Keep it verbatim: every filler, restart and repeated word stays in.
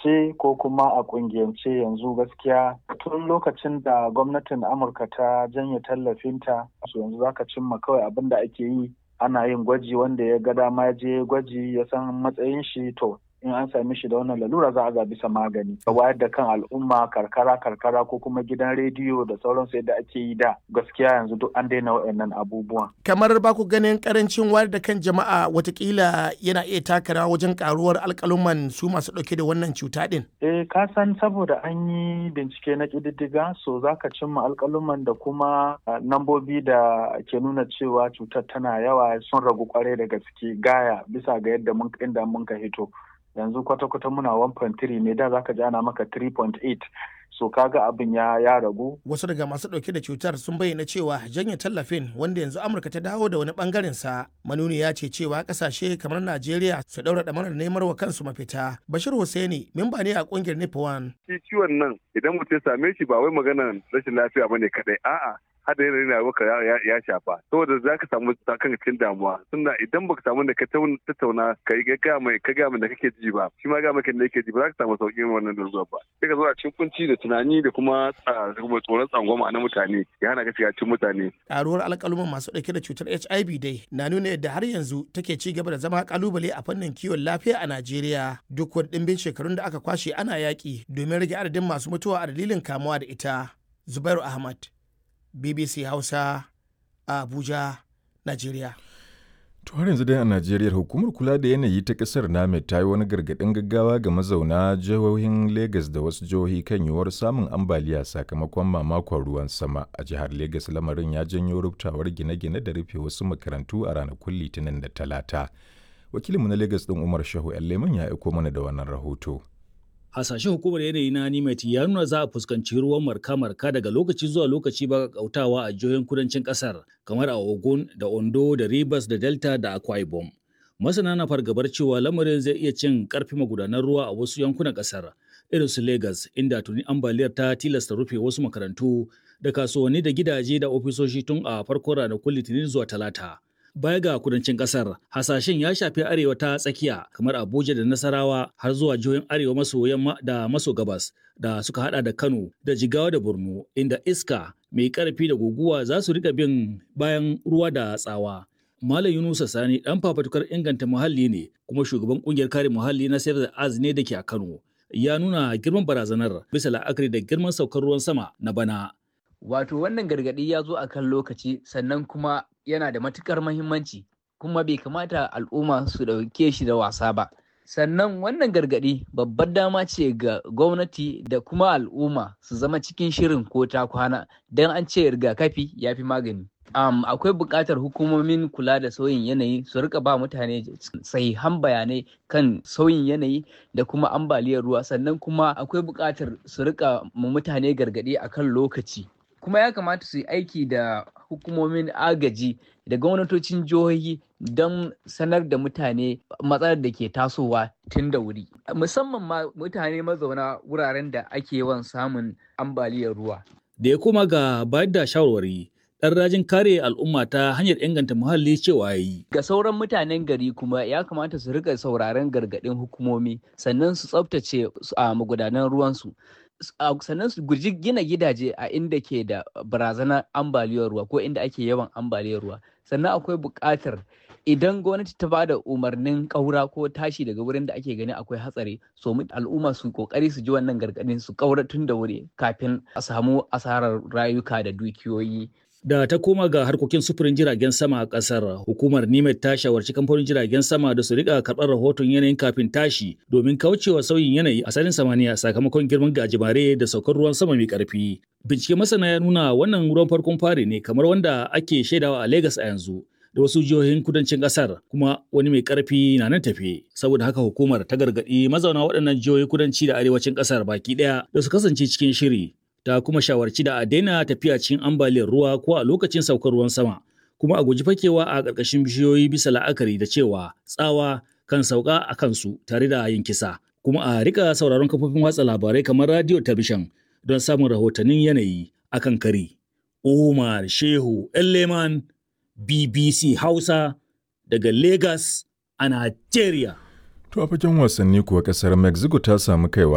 siyasance ko kuma a ƙungiyance yanzu gaskiya tun lokacin da gwamnatin Amurka ta janye tallafinta so yanzu zaka cimma kawai abin da ake yi ana yin gwaji wanda ya ga dama je gwaji ya san matsayin shi to in an sami shi da wannan lalura za a ga bisa magani. A wayar da kan al'umma karkara karkara ko kuma gidan rediyo da sauransu yadda ake yi da gaskiya yanzu duk an daina waɗannan abubuwan. Kamar ba ku ganin karancin wayar da kan jama'a watakila yana iya taka rawa wajen karuwar alƙaluman su masu ɗauke da wannan cuta ɗin? Eh ka san saboda an yi bincike na ƙididdiga so za ka cimma alƙaluman da kuma nambobi da ke nuna cewa cutar tana yawa sun ragu kwarai da gaske gaya bisa ga yadda mun inda mun ka hito. Yanzu kwata-kwata muna one point three ne da zaka ji ana maka three point eight so kaga abin ya ya ragu. Wasu daga masu dauke da cutar sun bayyana cewa janye tallafin wanda yanzu Amurka ta dawo da wani bangaren sa manuni ya ce cewa kasashe kamar Najeriya su daura damarar neman wa kansu mafita. Bashir Hussaini memba ne a kungiyar Nipawan. Shi ciwon nan idan mutum ya same shi ba wai maganar rashin lafiya bane kadai a'a hada yanayin rayuwarka ya shafa saboda za ka samu kanka cikin damuwa tunda idan baka samu da ka tattauna ka yi ga mai ka ga da kake ji ba shi ma ga mai da yake ji ba za ka samu sauƙin wannan daruwa ba sai ka zo a cikin kunci da tunani da kuma tsoron tsangwama na mutane ya hana ka shiga cikin mutane. Karuwar alƙaluman masu ɗauke da cutar H I V dai na nuna yadda har yanzu take ci gaba da zama kalubale a fannin kiwon lafiya a Najeriya duk wani ɗimbin shekarun da aka kwashe ana yaƙi domin rage adadin masu mutuwa a dalilin kamuwa da ita. Zubairu Ahmad, B B C Hausa a Abuja, Najeriya. To har yanzu dai a Najeriya hukumar kula da yanayi ta kasar NAMED ta yi wani gargaɗin gaggawa ga mazauna jihohin Legas da wasu jihohi kan yiwuwar samun ambaliya sakamakon mamakon ruwan sama. A jihar Legas lamarin ya janyo rubtawar gine-gine da rufe wasu makarantu a ranakun Litinin da Talata. Wakilinmu na Legas ɗin Umar Shehu Leman ya aiko mana da wannan rahoto. Hasashen hukumar yanayi na NIMET ya nuna za a fuskanci ruwan marka-marka daga lokaci zuwa lokaci ba kautawa a jihohin kudancin kasar kamar a Ogun da Ondo da Rivers da Delta da Akwa Ibom. Masana na fargabar cewa lamarin zai iya cin karfi magudanan ruwa a wasu yankunan kasar irin su Lagos inda tuni ambaliyar ta tilasta rufe wasu makarantu da kasuwanni da gidaje da ofisoshi tun a farkon ranakun Litinin zuwa Talata. Baya ga kudancin kasar, hasashen ya shafi arewa ta tsakiya kamar Abuja da Nasarawa har zuwa jihohin arewa maso yamma da maso gabas da suka hada da Kano da Jigawa da Borno inda iska mai karfi da guguwa za su rika bin bayan ruwa da tsawa. Malam Yunusa Sani dan fafatukar inganta muhalli ne kuma shugaban kungiyar kare muhalli na Save the Earth ne da ke a Kano. Ya nuna girman barazanar bisa la'akari da girman saukar ruwan sama na bana. Wato wannan gargaɗi ya zo a kan lokaci sannan kuma yana da matukar mahimmanci kuma bai kamata al'umma su ɗauke shi da wasa ba. Sannan wannan gargaɗi babbar dama ce ga gwamnati da kuma al'umma su zama cikin shirin ko ta kwana don an ce rigakafi ya fi magani. Um, akwai buƙatar hukumomin kula da sauyin yanayi su rika ba mutane sahihan bayanai kan sauyin yanayi da kuma ambaliyar ruwa sannan kuma akwai buƙatar su rika ma mutane gargaɗi akan lokaci. Kuma ya kamata su yi aiki da hukumomin agaji da gwamnatocin jihohi don sanar da mutane matsalar da ke tasowa tun da wuri. Musamman ma mutane mazauna wuraren da ake yawan samun ambaliyar ruwa. Da ya koma ga bayar da shawarwari, ɗan rajin kare al'umma ta hanyar inganta muhalli cewa ya yi. Ga sauran mutanen gari kuma ya kamata su rika sauraron gargaɗin hukumomi sannan su tsaftace a magudanan ruwansu. sannan su guji gina gidaje a inda ke da barazanar ambaliyar ruwa ko inda ake yawan ambaliyar ruwa sannan akwai buƙatar idan gwamnati ta ba da umarnin ƙaura ko tashi daga wurin da ake gani akwai hatsari so al'umma su kokari su ji wannan gargaɗin su ƙaura tun da wuri kafin a samu asarar rayuka da dukiyoyi. Da ta koma ga harkokin sufurin jiragen sama a ƙasar, hukumar NIMET ta shawarci kamfanin jiragen sama da su rika karɓar rahoton yanayin kafin tashi domin kaucewa sauyin yanayi a sararin samaniya sakamakon girman gajimare da saukar ruwan sama mai ƙarfi. Bincike masana ya nuna wannan ruwan farkon fari ne kamar wanda ake shaidawa a Legas a yanzu da wasu jihohin kudancin ƙasar kuma wani mai ƙarfi na nan tafe. Saboda haka hukumar ta gargaɗi mazauna waɗannan jihohi kudanci da arewacin ƙasar baki ɗaya da su kasance cikin shiri. Ta kuma shawarci da a daina tafiya cikin ambaliyar ruwa ko a lokacin saukar ruwan sama kuma a guji fakewa a ƙarƙashin bishiyoyi bisa la'akari da cewa tsawa kan sauka a kansu tare da yin kisa kuma a rika sauraron kafofin watsa labarai kamar radio talabishin don samun rahotannin yanayi akan kari. Umar Shehu Leman, B B C Hausa daga Lagos a Najeriya. To a fagen wasanni kuwa kasar Mexico ta samu kaiwa